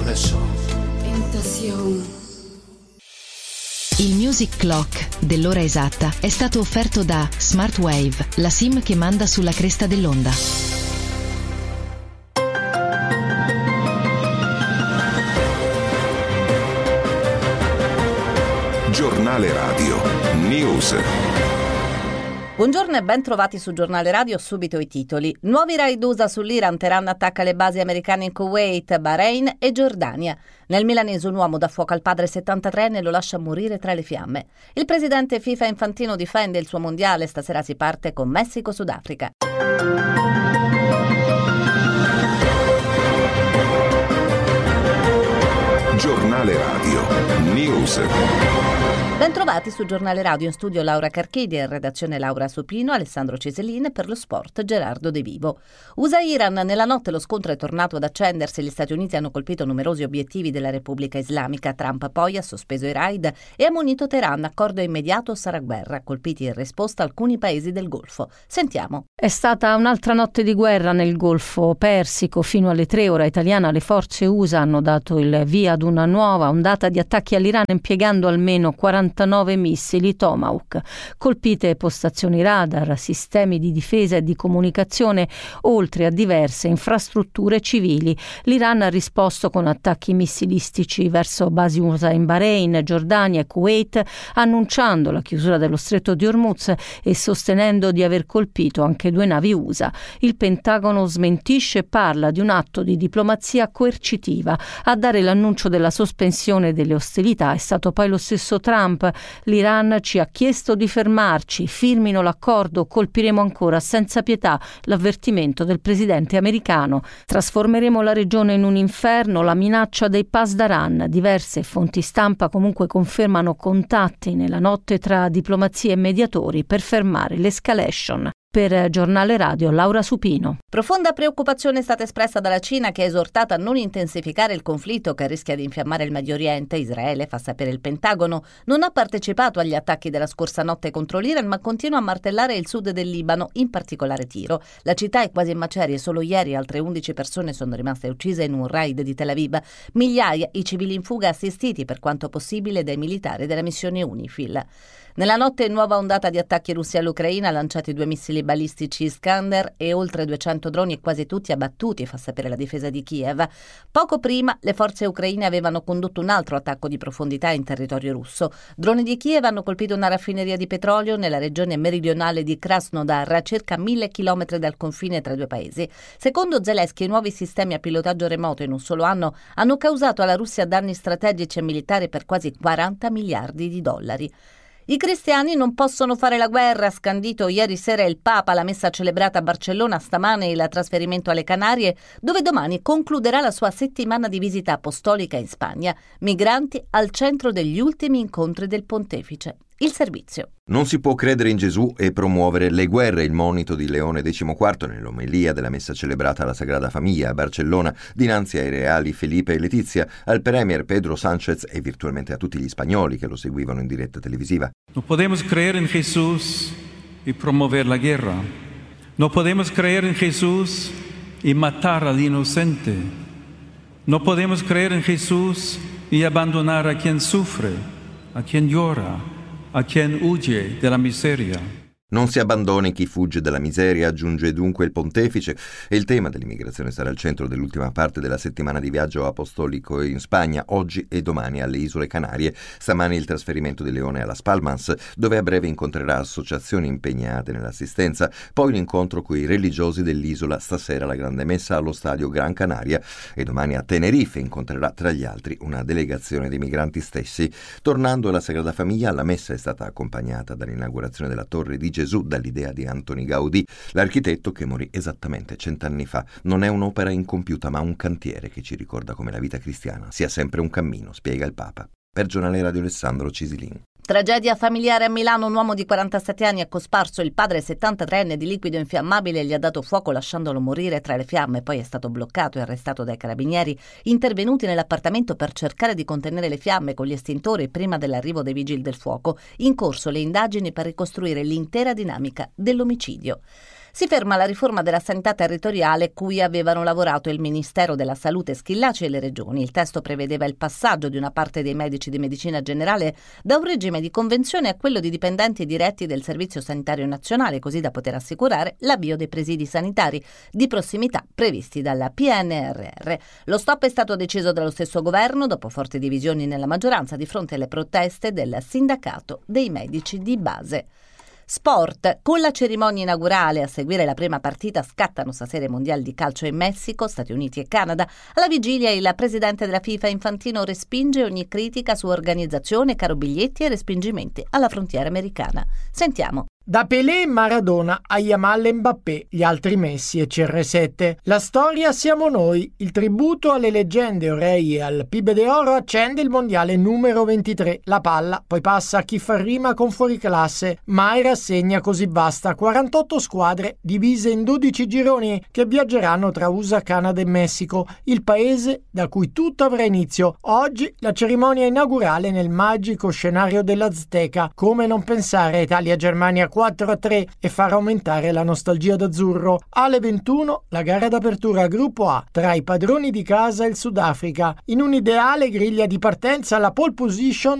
Tentación. Il Music Clock dell'ora esatta è stato offerto da Smartwave, la SIM che manda sulla cresta dell'onda. Giornale Radio News. Buongiorno e ben trovati su Giornale Radio. Subito i titoli. Nuovi raid USA sull'Iran, Teheran attacca le basi americane in Kuwait, Bahrain e Giordania. Nel milanese un uomo dà fuoco al padre 73enne e lo lascia morire tra le fiamme. Il presidente FIFA Infantino difende il suo mondiale. Stasera si parte con Messico-Sudafrica. Giornale Radio News. Bentrovati su Giornale Radio, in studio Laura Carchidi, in redazione Laura Supino, Alessandro Ceselin e per lo sport Gerardo De Vivo. USA-Iran, nella notte lo scontro è tornato ad accendersi, gli Stati Uniti hanno colpito numerosi obiettivi della Repubblica Islamica, Trump poi ha sospeso i raid e ha munito Teheran, accordo immediato sarà guerra, colpiti in risposta alcuni paesi del Golfo. Sentiamo. È stata un'altra notte di guerra nel Golfo Persico, fino alle 3 ora italiana le forze USA hanno dato il via ad una nuova ondata di attacchi all'Iran impiegando almeno 49 missili Tomahawk, colpite postazioni radar, sistemi di difesa e di comunicazione, oltre a diverse infrastrutture civili. L'Iran ha risposto con attacchi missilistici verso basi USA in Bahrain, Giordania e Kuwait, annunciando la chiusura dello stretto di Hormuz e sostenendo di aver colpito anche 2 navi USA. Il Pentagono smentisce e parla di un atto di diplomazia coercitiva. A dare l'annuncio della sospensione delle ostilità è stato poi lo stesso Trump. L'Iran ci ha chiesto di fermarci, firmino l'accordo, colpiremo ancora senza pietà, l'avvertimento del presidente americano. Trasformeremo la regione in un inferno, la minaccia dei Pasdaran. Diverse fonti stampa comunque confermano contatti nella notte tra diplomazia e mediatori per fermare l'escalation. Per Giornale Radio, Laura Supino. Profonda preoccupazione è stata espressa dalla Cina, che è esortata a non intensificare il conflitto che rischia di infiammare il Medio Oriente. Israele, fa sapere il Pentagono, non ha partecipato agli attacchi della scorsa notte contro l'Iran, ma continua a martellare il sud del Libano, in particolare Tiro. La città è quasi in macerie, solo ieri altre 11 persone sono rimaste uccise in un raid di Tel Aviv. Migliaia i civili in fuga assistiti per quanto possibile dai militari della missione UNIFIL. Nella notte nuova ondata di attacchi russi all'Ucraina, lanciati 2 missili balistici Iskander e oltre 200 droni e quasi tutti abbattuti, fa sapere la difesa di Kiev. Poco prima le forze ucraine avevano condotto un altro attacco di profondità in territorio russo. Droni di Kiev hanno colpito una raffineria di petrolio nella regione meridionale di Krasnodar, a circa 1000 chilometri dal confine tra i due paesi. Secondo Zelensky, i nuovi sistemi a pilotaggio remoto in un solo anno hanno causato alla Russia danni strategici e militari per quasi 40 miliardi di dollari. I cristiani non possono fare la guerra, ha scandito ieri sera il Papa alla messa celebrata a Barcellona, stamane il trasferimento alle Canarie, dove domani concluderà la sua settimana di visita apostolica in Spagna. Migranti al centro degli ultimi incontri del pontefice. Il servizio. Non si può credere in Gesù e promuovere le guerre, il monito di Leone XIV nell'omelia della messa celebrata alla Sagrada Famiglia a Barcellona dinanzi ai reali Felipe e Letizia, al premier Pedro Sánchez e virtualmente a tutti gli spagnoli che lo seguivano in diretta televisiva. No podemos creer en Jesús y promover la guerra. No podemos creer en Jesús y matar al inocente. No podemos creer en Jesús y abandonar a quien sufre, a quien llora, a quien huye della miseria. Non si abbandoni chi fugge dalla miseria, aggiunge dunque il pontefice, e il tema dell'immigrazione sarà al centro dell'ultima parte della settimana di viaggio apostolico in Spagna, oggi e domani alle Isole Canarie. Stamani il trasferimento di Leone a Las Palmas, dove a breve incontrerà associazioni impegnate nell'assistenza, poi l'incontro coi religiosi dell'isola, stasera la grande messa allo stadio Gran Canaria, e domani a Tenerife incontrerà tra gli altri una delegazione dei migranti stessi. Tornando alla Sagrada Famiglia, la messa è stata accompagnata dall'inaugurazione della Torre di Gesù dall'idea di Antoni Gaudì, l'architetto che morì esattamente 100 anni fa. Non è un'opera incompiuta, ma un cantiere che ci ricorda come la vita cristiana sia sempre un cammino, spiega il Papa. Per Giornale Radio Alessandro Cisilin. Tragedia familiare a Milano, un uomo di 47 anni ha cosparso il padre 73enne di liquido infiammabile e gli ha dato fuoco lasciandolo morire tra le fiamme, poi è stato bloccato e arrestato dai carabinieri intervenuti nell'appartamento per cercare di contenere le fiamme con gli estintori prima dell'arrivo dei vigili del fuoco. In corso le indagini per ricostruire l'intera dinamica dell'omicidio. Si ferma la riforma della sanità territoriale cui avevano lavorato il Ministero della Salute Schillaci e le regioni. Il testo prevedeva il passaggio di una parte dei medici di medicina generale da un regime di convenzione a quello di dipendenti diretti del Servizio Sanitario Nazionale, così da poter assicurare l'avvio dei presidi sanitari di prossimità previsti dalla PNRR. Lo stop è stato deciso dallo stesso governo dopo forti divisioni nella maggioranza di fronte alle proteste del sindacato dei medici di base. Sport. Con la cerimonia inaugurale a seguire la prima partita scattano stasera i mondiali di calcio in Messico, Stati Uniti e Canada. Alla vigilia il presidente della FIFA Infantino respinge ogni critica su organizzazione, caro biglietti e respingimenti alla frontiera americana. Sentiamo. Da Pelé e Maradona a Yamal e Mbappé, gli altri Messi e CR7. La storia siamo noi. Il tributo alle leggende orei e al Pibe de Oro accende il mondiale numero 23. La palla poi passa a chi fa rima con fuoriclasse. Mai rassegna così basta. 48 squadre divise in 12 gironi che viaggeranno tra USA, Canada e Messico, il paese da cui tutto avrà inizio. Oggi la cerimonia inaugurale nel magico scenario dell'Azteca. Come non pensare a Italia-Germania 4-3 e far aumentare la nostalgia d'azzurro. Alle 21 la gara d'apertura gruppo A tra i padroni di casa e il Sudafrica. In un'ideale griglia di partenza la pole position